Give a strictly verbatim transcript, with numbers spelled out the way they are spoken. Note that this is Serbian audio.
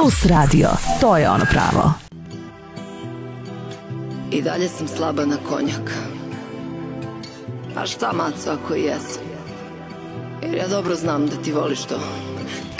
Plus radio, to je ono pravo. I dalje sam slaba na konjak. Pa šta, maco, ako i jesam? Jer ja dobro znam da ti voliš to.